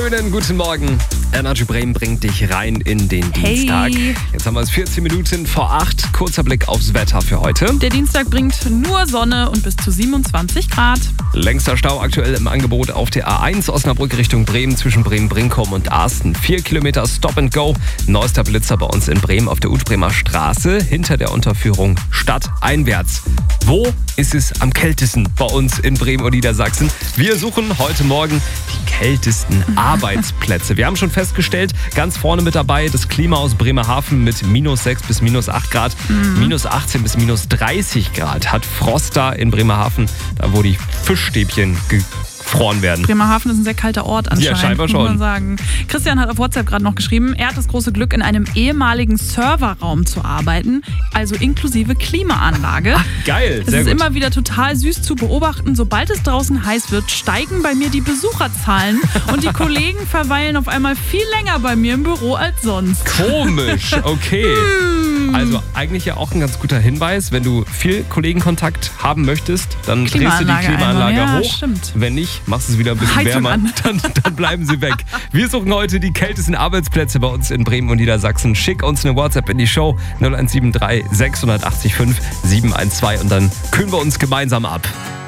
Schönen guten Morgen. Energy Bremen bringt dich rein in den Dienstag. Jetzt haben wir es 14 Minuten vor 8. Kurzer Blick aufs Wetter für heute. Der Dienstag bringt nur Sonne und bis zu 27 Grad. Längster Stau aktuell im Angebot auf der A1 Osnabrück Richtung Bremen zwischen Bremen-Brinkum und Arsten. 4 Kilometer Stop and Go. Neuester Blitzer bei uns in Bremen auf der Utbremer Straße hinter der Unterführung stadteinwärts. Wo ist es am kältesten bei uns in Bremen und Niedersachsen? Wir suchen heute Morgen die kältesten Arbeitsplätze. Wir haben schon festgestellt, ganz vorne mit dabei das Klimahaus Bremerhaven mit -6 bis -8 Grad, -18 bis -30 Grad hat Frost da in Bremerhaven, da wo die Fischstäbchen gefroren werden. Bremerhaven ist ein sehr kalter Ort anscheinend, ja, scheinbar schon. muss man sagen. Christian hat auf WhatsApp gerade noch geschrieben, er hat das große Glück, in einem ehemaligen Serverraum zu arbeiten, also inklusive Klimaanlage. Ach, geil, Es sehr ist gut. immer wieder total süß zu beobachten. Sobald es draußen heiß wird, steigen bei mir die Besucherzahlen und die Kollegen verweilen auf einmal viel länger bei mir im Büro als sonst. Komisch, okay. Also eigentlich ja auch ein ganz guter Hinweis, wenn du viel Kollegenkontakt haben möchtest, dann drehst du die Klimaanlage einmal. Ja, hoch. stimmt. Wenn nicht, machst du es wieder ein bisschen Heizung wärmer, an. dann bleiben sie weg. Wir suchen heute die kältesten Arbeitsplätze bei uns in Bremen und Niedersachsen. Schick uns eine WhatsApp in die Show 0173 680 5 712 und dann kühlen wir uns gemeinsam ab.